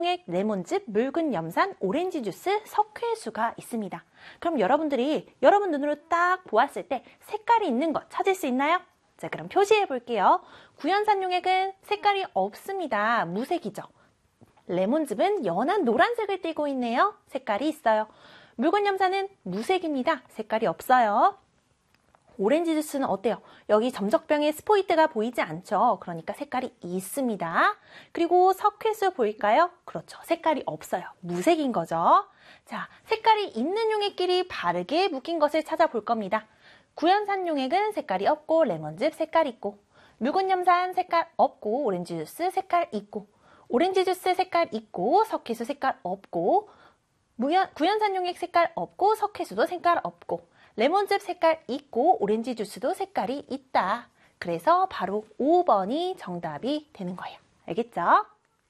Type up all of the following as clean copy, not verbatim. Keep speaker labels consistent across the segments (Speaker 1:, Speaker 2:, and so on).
Speaker 1: 용액, 레몬즙, 묽은 염산, 오렌지 주스, 석회수가 있습니다. 그럼 여러분들이 여러분 눈으로 딱 보았을 때 색깔이 있는 것 찾을 수 있나요? 자, 그럼 표시해 볼게요. 구연산 용액은 색깔이 없습니다. 무색이죠. 레몬즙은 연한 노란색을 띠고 있네요. 색깔이 있어요. 묽은 염산은 무색입니다. 색깔이 없어요. 오렌지 주스는 어때요? 여기 점적병에 스포이트가 보이지 않죠? 그러니까 색깔이 있습니다. 그리고 석회수 보일까요? 그렇죠. 색깔이 없어요. 무색인 거죠. 자, 색깔이 있는 용액끼리 바르게 묶인 것을 찾아볼 겁니다. 구연산 용액은 색깔이 없고 레몬즙 색깔 있고, 묽은 염산 색깔 없고 오렌지 주스 색깔 있고, 오렌지 주스 색깔 있고 석회수 색깔 없고, 구연산 용액 색깔 없고 석회수도 색깔 없고, 레몬즙 색깔 있고 오렌지 주스도 색깔이 있다. 그래서 바로 5번이 정답이 되는 거예요. 알겠죠?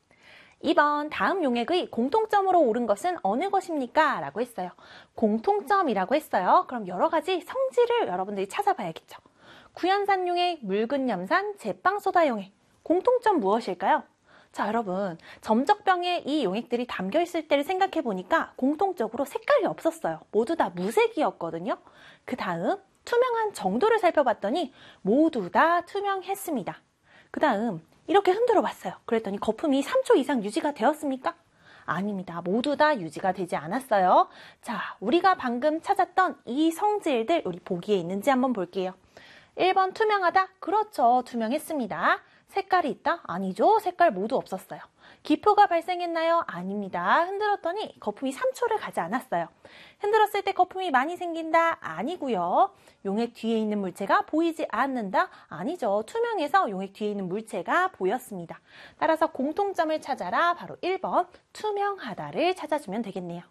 Speaker 1: 2번 다음 용액의 공통점으로 옳은 것은 어느 것입니까? 라고 했어요. 공통점이라고 했어요. 그럼 여러 가지 성질을 여러분들이 찾아봐야겠죠. 구연산 용액, 묽은 염산, 제빵소다 용액. 공통점 무엇일까요? 자, 여러분, 점적병에 이 용액들이 담겨 있을 때를 생각해 보니까 공통적으로 색깔이 없었어요. 모두 다 무색이었거든요. 그 다음 투명한 정도를 살펴봤더니 모두 다 투명했습니다. 그 다음 이렇게 흔들어 봤어요. 그랬더니 거품이 3초 이상 유지가 되었습니까? 아닙니다. 모두 다 유지가 되지 않았어요. 자, 우리가 방금 찾았던 이 성질들 우리 보기에 있는지 한번 볼게요. 1번 투명하다? 그렇죠. 투명했습니다. 색깔이 있다? 아니죠. 색깔 모두 없었어요. 기포가 발생했나요? 아닙니다. 흔들었더니 거품이 3초를 가지 않았어요. 흔들었을 때 거품이 많이 생긴다? 아니고요. 용액 뒤에 있는 물체가 보이지 않는다? 아니죠. 투명해서 용액 뒤에 있는 물체가 보였습니다. 따라서 공통점을 찾아라. 바로 1번 투명하다를 찾아주면 되겠네요.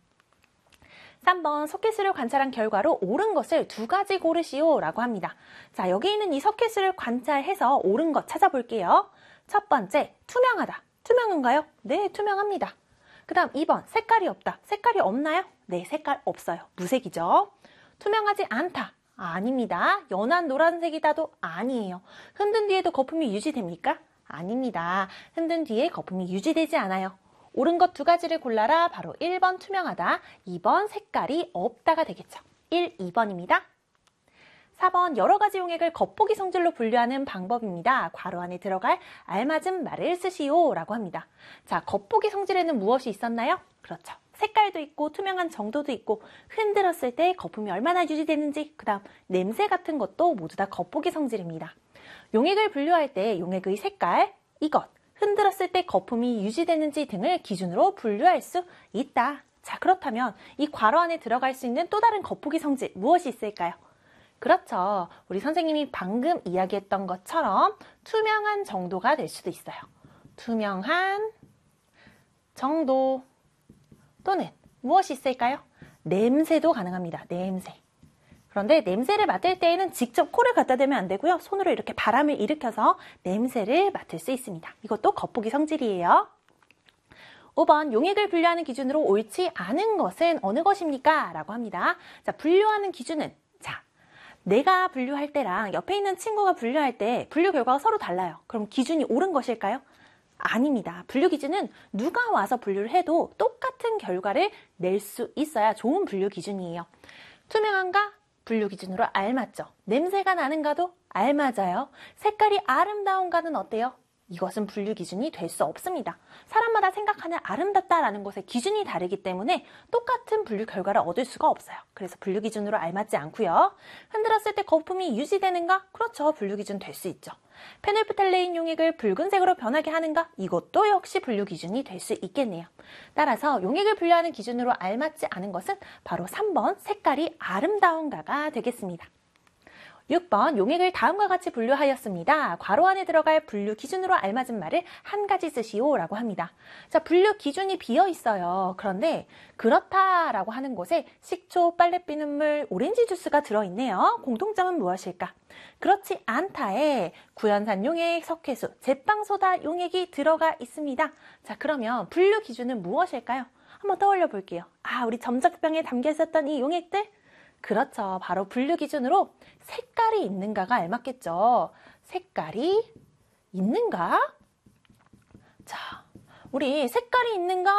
Speaker 1: 3번 석회수를 관찰한 결과로 옳은 것을 2가지 고르시오 라고 합니다. 자, 여기 있는 이 석회수를 관찰해서 옳은 것 찾아볼게요. 첫 번째, 투명하다. 투명한가요? 네, 투명합니다. 그 다음 2번, 색깔이 없다. 색깔이 없나요? 네, 색깔 없어요. 무색이죠. 투명하지 않다. 아닙니다. 연한 노란색이다도 아니에요. 흔든 뒤에도 거품이 유지됩니까? 아닙니다. 흔든 뒤에 거품이 유지되지 않아요. 옳은 것 2가지를 골라라. 바로 1번 투명하다, 2번 색깔이 없다가 되겠죠. 1, 2번입니다. 4번 여러 가지 용액을 겉보기 성질로 분류하는 방법입니다. 괄호 안에 들어갈 알맞은 말을 쓰시오 라고 합니다. 자, 겉보기 성질에는 무엇이 있었나요? 그렇죠. 색깔도 있고 투명한 정도도 있고 흔들었을 때 거품이 얼마나 유지되는지, 그 다음 냄새 같은 것도 모두 다 겉보기 성질입니다. 용액을 분류할 때 용액의 색깔, 이것, 흔들었을 때 거품이 유지되는지 등을 기준으로 분류할 수 있다. 자, 그렇다면 이 괄호 안에 들어갈 수 있는 또 다른 겉보기 성질 무엇이 있을까요? 그렇죠. 우리 선생님이 방금 이야기했던 것처럼 투명한 정도가 될 수도 있어요. 투명한 정도 또는 무엇이 있을까요? 냄새도 가능합니다. 냄새. 그런데 냄새를 맡을 때에는 직접 코를 갖다 대면 안 되고요. 손으로 이렇게 바람을 일으켜서 냄새를 맡을 수 있습니다. 이것도 겉보기 성질이에요. 5번 용액을 분류하는 기준으로 옳지 않은 것은 어느 것입니까? 라고 합니다. 자, 분류하는 기준은, 자, 내가 분류할 때랑 옆에 있는 친구가 분류할 때 분류 결과가 서로 달라요. 그럼 기준이 옳은 것일까요? 아닙니다. 분류 기준은 누가 와서 분류를 해도 똑같은 결과를 낼 수 있어야 좋은 분류 기준이에요. 투명한가? 분류 기준으로 알맞죠. 냄새가 나는가도 알맞아요. 색깔이 아름다운가는 어때요? 이것은 분류 기준이 될 수 없습니다. 사람마다 생각하는 아름답다라는 것의 기준이 다르기 때문에 똑같은 분류 결과를 얻을 수가 없어요. 그래서 분류 기준으로 알맞지 않고요. 흔들었을 때 거품이 유지되는가? 그렇죠. 분류 기준 될 수 있죠. 페놀프탈레인 용액을 붉은색으로 변하게 하는가? 이것도 역시 분류 기준이 될 수 있겠네요. 따라서 용액을 분류하는 기준으로 알맞지 않은 것은 바로 3번 색깔이 아름다운가가 되겠습니다. 6번 용액을 다음과 같이 분류하였습니다. 괄호 안에 들어갈 분류 기준으로 알맞은 말을 한 가지 쓰시오 라고 합니다. 자, 분류 기준이 비어 있어요. 그런데 그렇다라고 하는 곳에 식초, 빨래비눗물, 오렌지 주스가 들어있네요. 공통점은 무엇일까? 그렇지 않다에 구연산 용액, 석회수, 제빵소다 용액이 들어가 있습니다. 자, 그러면 분류 기준은 무엇일까요? 한번 떠올려 볼게요. 아, 우리 점적병에 담겨 있었던 이 용액들? 그렇죠. 바로 분류 기준으로 색깔이 있는가가 알맞겠죠. 색깔이 있는가? 자, 우리 색깔이 있는 거